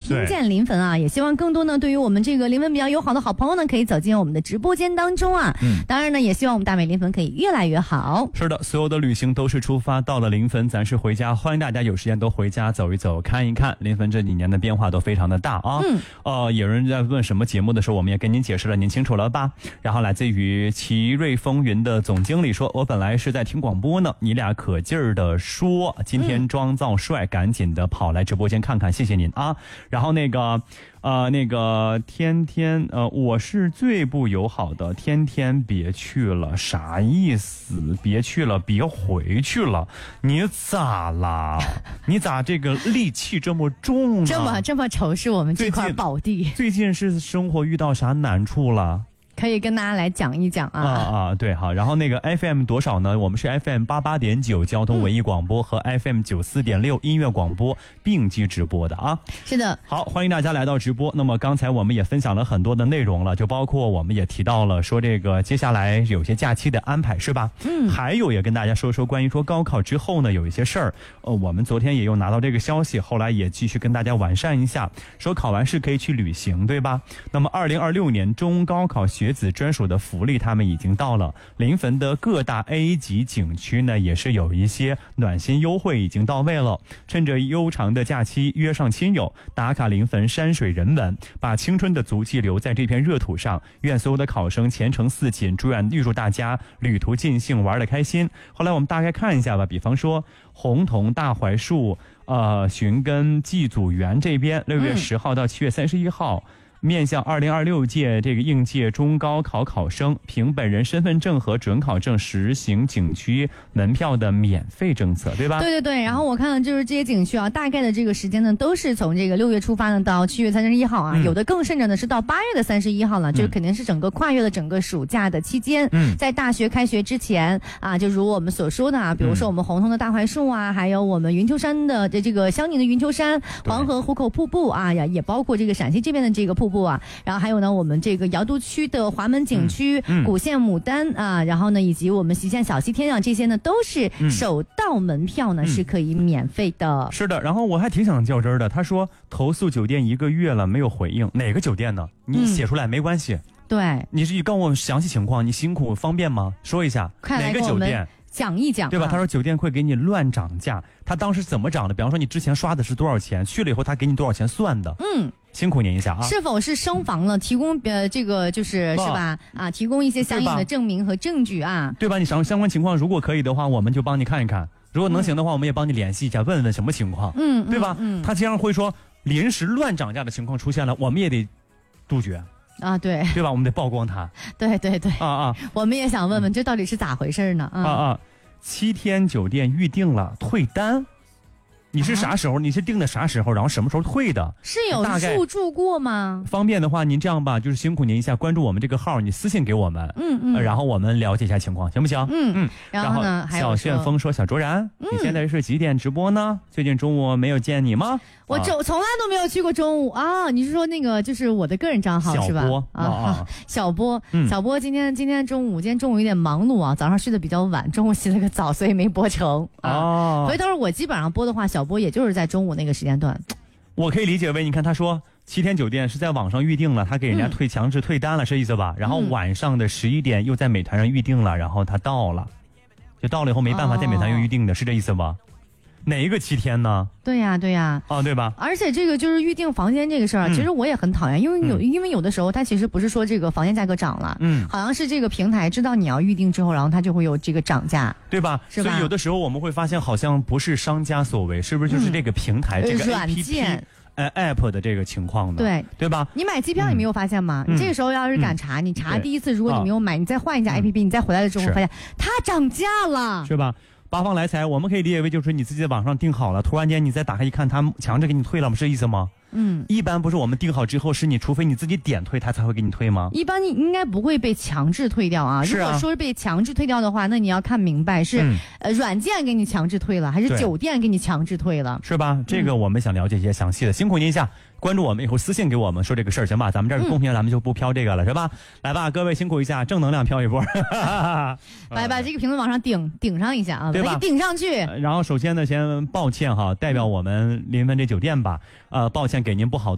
听见临汾啊，也希望更多呢对于我们这个临汾比较友好的好朋友呢，可以走进我们的直播间当中啊。当然呢，也希望我们大美临汾可以越来越好。 是的，所有的旅行都是出发，到了临汾咱是回家，欢迎大家有时间都回家走一走，看一看。临汾这几年的变化都非常的大啊。有人在问什么节目的时候，我们也跟您解释了，您清楚了吧？然后来自于奇瑞风云的总经理说，我本来是在听广播呢，你俩可劲儿的说今天妆造帅，赶紧的跑来直播间看看，谢谢您啊。然后那个天天我是最不友好的，天天别去了，啥意思？别去了，别回去了，你咋啦？你咋这个戾气这么重啊？ 这么仇视我们这块宝地？ 最近是生活遇到啥难处了？ 可以跟大家来讲一讲啊。 对，好。然后那个 FM 多少呢？我们是 FM 88.9交通文艺广播和 FM 94.6音乐广播并机直播的啊。 是的。 好，欢迎大家来到直播。那么刚才我们也分享了很多的内容了，就包括我们也提到了说这个接下来有些假期的安排是吧？还有也跟大家说关于说高考之后呢有一些事儿。我们昨天也有拿到这个消息，后来也继续跟大家完善一下，说考完试可以去旅行，对吧？那么2026年中高考学子专属的福利他们已经到了，临汾的各大 A 级景区呢也是有一些暖心优惠已经到位了，趁着悠长的假期约上亲友打卡临汾山水人文，把青春的足迹留在这片热土上。愿所有的考生前程似锦，预祝大家旅途尽兴，玩得开心。后来我们大概看一下吧，比方说洪桐大槐树寻根祭祖园这边6月10号到7月31号面向2026届这个应届中高考考生，凭本人身份证和准考证实行景区门票的免费政策，对吧？ 对。然后我看了就是这些景区啊，大概的这个时间呢，都是从这个6月出发呢到7月31号啊，有的更甚者呢是到8月的31号了，就是肯定是整个跨越了整个暑假的期间。在大学开学之前啊，就如我们所说的啊，比如说我们洪桐的大槐树啊，还有我们云丘山的这个相邻的云丘山、黄河壶口瀑布啊，也包括这个陕西这边的这个瀑布啊，然后还有呢我们这个瑶都区的华门景区、古县牡丹啊，然后呢以及我们隰县小西天啊，这些呢都是首到门票呢是可以免费的。 是的，然后我还挺想较真的，他说投诉酒店1个月了没有回应，哪个酒店呢？你写出来没关系。 对， 你是告诉我详细情况，你辛苦方便吗？说一下哪个酒店讲一讲， 对吧？他说酒店会给你乱涨价，他当时怎么涨的？比方说你之前刷的是多少钱，去了以后他给你多少钱算的。辛苦您一下啊！ 是否是升房了？提供这个是吧？提供一些相应的证明和证据啊， 对吧？你相关情况如果可以的话，我们就帮你看一看；如果能行的话，我们也帮你联系一下，问问什么情况，对吧？他这样会说临时乱涨价的情况出现了，我们也得杜绝。对吧？我们得曝光它。 对我们也想问问这到底是咋回事呢 ？7天酒店预定了退单，你是啥时候？你是订的啥时候？然后什么时候退的？ 是有入住过吗？ 方便的话，您这样吧，就是辛苦您一下，关注我们这个号，你私信给我们，然后我们了解一下情况，行不行？ 然后呢， 小旋风说小卓然，你现在是几点直播呢？最近中午没有见你吗？ 我从来都没有去过中午啊！你是说那个就是我的个人账号是吧？小波，小波今天中午有点忙碌啊，早上睡得比较晚，中午洗了个澡，所以没播成所以到时候我基本上播的话，小波也就是在中午那个时间段。 我可以理解为，你看他说7天酒店是在网上预定了，他给人家强制退单了，是意思吧？然后晚上的11点又在美团上预定了，然后他到了以后没办法在美团又预定的，是这意思吧？哪一个7天呢？ 对呀对吧？ 而且这个就是预订房间这个事儿其实我也很讨厌，因为有的时候它其实不是说这个房间价格涨了，好像是这个平台知道你要预订之后，然后它就会有这个涨价， 对吧？ 是吧？ 所以有的时候我们会发现好像不是商家所为，是不是就是这个平台这个软件 app 的这个情况呢？对吧？ 你买机票你没有发现吗？你这个时候要是敢查，你查第一次如果你没有买，你再换一家 app，你再回来的时候发现它涨价了， 是吧？八方来财，我们可以理解为就是你自己在网上订好了，突然间你再打开一看，他强制给你退了，不是这意思吗？一般不是我们订好之后，是你除非你自己点退，他才会给你退吗？ 一般你应该不会被强制退掉啊。如果说是被强制退掉的话，那你要看明白是软件给你强制退了，还是酒店给你强制退了， 是吧？这个我们想了解一些详细的，辛苦您一下。关注我们以后私信给我们说这个事儿，行吧？咱们这儿公屏咱们就不飘这个了，是吧？来吧，各位辛苦一下，正能量飘一波。 来把这个评论往上顶上一下啊， 对吧？ 顶上去。 然后首先呢，先抱歉哈，代表我们临汾这酒店吧，抱歉给您不好的